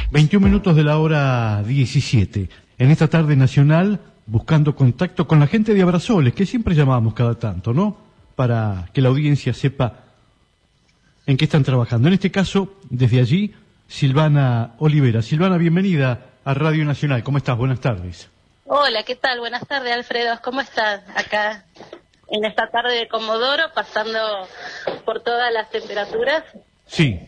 21 minutos de la hora 17. En esta tarde nacional, buscando contacto con la gente de Abrazoles, que siempre llamamos cada tanto, ¿no? Para que la audiencia sepa en qué están trabajando. En este caso, desde allí, Silvana Olivera. Silvana, bienvenida a Radio Nacional. ¿Cómo estás? Buenas tardes. Hola, ¿qué tal? Buenas tardes, Alfredo. ¿Cómo estás? Acá en esta tarde de Comodoro, pasando por todas las temperaturas. Sí.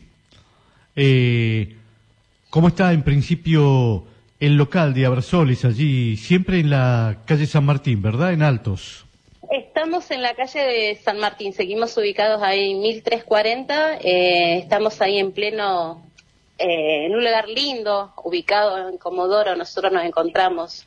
¿Cómo está en principio el local de Abrazoles allí, siempre en la calle San Martín, ¿verdad? En Altos. Estamos en la calle de San Martín, seguimos ubicados ahí en 1340, estamos ahí en pleno, en un lugar lindo, ubicado en Comodoro, nosotros nos encontramos.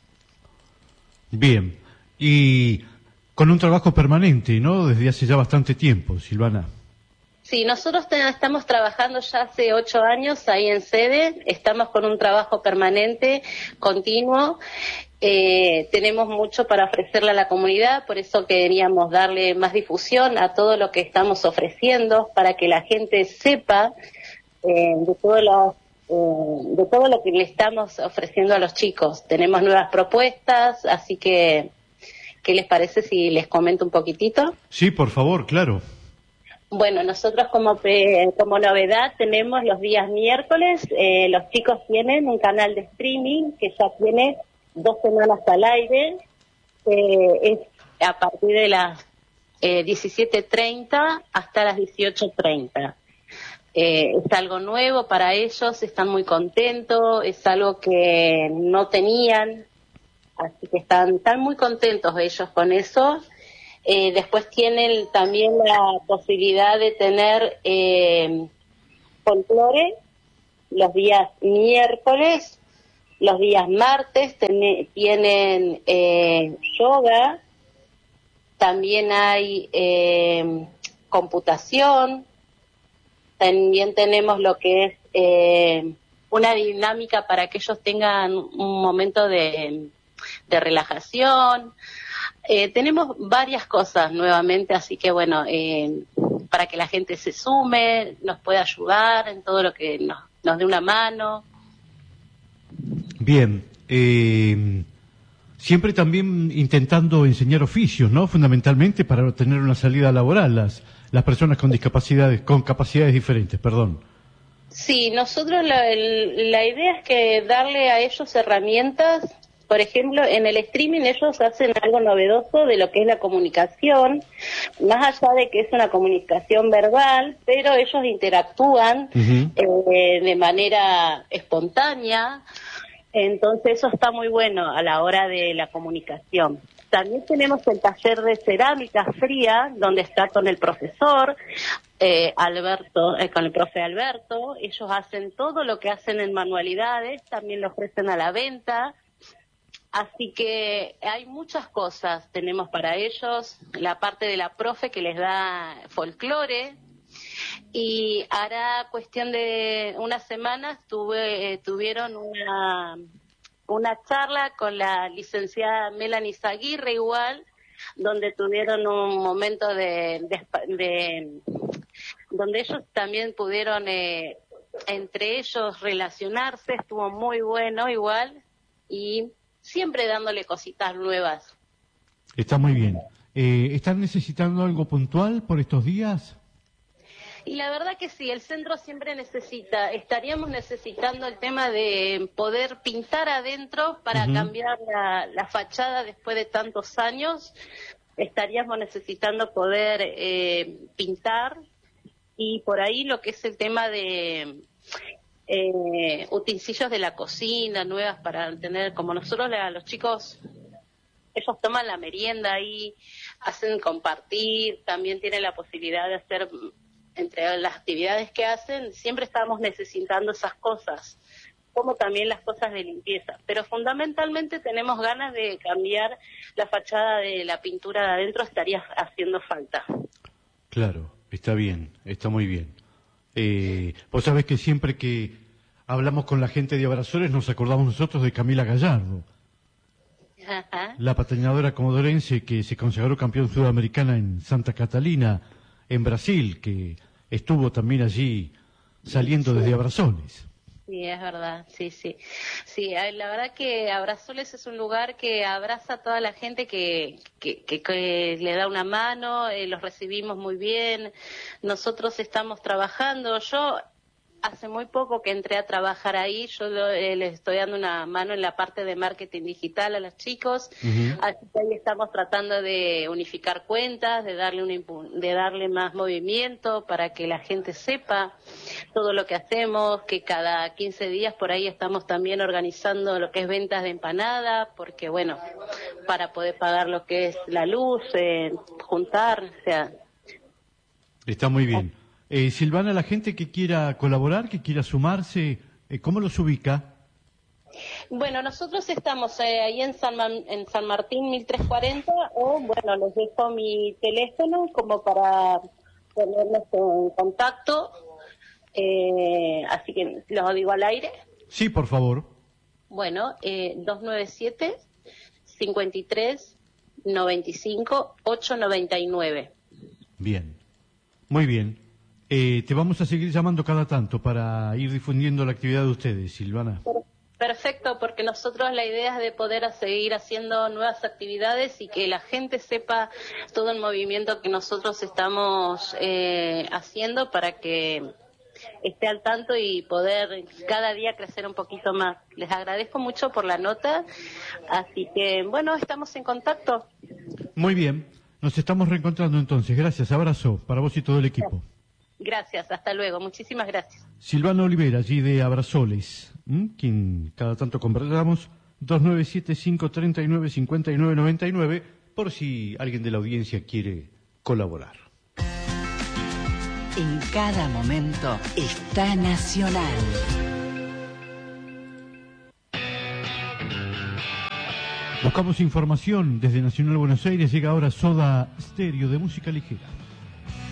Bien, y con un trabajo permanente, ¿no? Desde hace ya bastante tiempo, Silvana. Sí, nosotros estamos trabajando ya hace 8 años ahí en sede, estamos con un trabajo permanente, continuo, tenemos mucho para ofrecerle a la comunidad, por eso queríamos darle más difusión a todo lo que estamos ofreciendo, para que la gente sepa de todo lo que le estamos ofreciendo a los chicos. Tenemos nuevas propuestas, así que, ¿qué les parece si les comento un poquitito? Sí, por favor, claro. Bueno, nosotros como novedad tenemos los días miércoles, los chicos tienen un canal de streaming que ya tiene 2 semanas al aire, es a partir de las 17:30 hasta las 18:30. Es algo nuevo para ellos, están muy contentos, es algo que no tenían, así que están muy contentos ellos con eso. Después tienen también la posibilidad de tener folclore los días miércoles, los días martes tienen yoga, también hay computación, también tenemos lo que es una dinámica para que ellos tengan un momento de relajación. Tenemos varias cosas nuevamente, así que bueno, para que la gente se sume, nos pueda ayudar en todo lo que nos dé una mano. Bien, siempre también intentando enseñar oficios, ¿no? Fundamentalmente para tener una salida laboral, las personas con discapacidades, con capacidades diferentes, perdón. Sí, nosotros la idea es que darle a ellos herramientas. Por ejemplo, en el streaming ellos hacen algo novedoso de lo que es la comunicación, más allá de que es una comunicación verbal, pero ellos interactúan de manera espontánea, entonces eso está muy bueno a la hora de la comunicación. También tenemos el taller de cerámica fría, donde está con el profesor Alberto, con el profe Alberto. Ellos hacen todo lo que hacen en manualidades, también lo ofrecen a la venta. Así que hay muchas cosas tenemos para ellos, la parte de la profe que les da folclore, y hará cuestión de unas semanas tuvieron una charla con la licenciada Melanie Zaguirre igual, donde tuvieron un momento donde ellos también pudieron entre ellos relacionarse, estuvo muy bueno igual, y siempre dándole cositas nuevas. Está muy bien. ¿Están necesitando algo puntual por estos días? Y la verdad que sí, el centro siempre estaríamos necesitando el tema de poder pintar adentro para cambiar la fachada después de tantos años. Estaríamos necesitando poder pintar, y por ahí lo que es el tema de utensilios de la cocina nuevas para tener, como nosotros a los chicos, ellos toman la merienda ahí, hacen compartir, también tienen la posibilidad de hacer, entre las actividades que hacen, siempre estamos necesitando esas cosas, como también las cosas de limpieza, pero fundamentalmente tenemos ganas de cambiar la fachada de la pintura de adentro, estaría haciendo falta. Claro, está bien, está muy bien. Vos sabés que siempre que hablamos con la gente de Abrazoles nos acordamos nosotros de Camila Gallardo, la patinadora comodorense que se consagró campeón sudamericana en Santa Catalina, en Brasil, que estuvo también allí saliendo desde Abrazoles. Sí, es verdad, sí, sí. Sí, la verdad que Abrazoles es un lugar que abraza a toda la gente que le da una mano, los recibimos muy bien, nosotros estamos trabajando, yo hace muy poco que entré a trabajar ahí, yo les estoy dando una mano en la parte de marketing digital a los chicos, Ujú. así que ahí estamos tratando de unificar cuentas, de darle más movimiento para que la gente sepa todo lo que hacemos, que cada 15 días por ahí estamos también organizando lo que es ventas de empanada, porque bueno, para poder pagar lo que es la luz, juntar, o sea. Está muy bien. Silvana, la gente que quiera colaborar, que quiera sumarse, ¿cómo los ubica? Bueno, nosotros estamos ahí en San Martín 1340, o bueno, les dejo mi teléfono como para ponernos en contacto, así que los digo al aire. Sí, por favor. Bueno, 297 53 95 899. Bien, muy bien. Te vamos a seguir llamando cada tanto para ir difundiendo la actividad de ustedes, Silvana. Perfecto, porque nosotros la idea es de poder seguir haciendo nuevas actividades y que la gente sepa todo el movimiento que nosotros estamos haciendo para que esté al tanto y poder cada día crecer un poquito más. Les agradezco mucho por la nota, así que bueno, estamos en contacto. Muy bien, nos estamos reencontrando entonces. Gracias, abrazo para vos y todo el equipo. Gracias, hasta luego, muchísimas gracias. Silvana Olivera, allí de Abrazoles, quien cada tanto conversamos, 297-539-5999, por si alguien de la audiencia quiere colaborar. En cada momento está Nacional. Buscamos información desde Nacional Buenos Aires, llega ahora Soda Stereo de música ligera.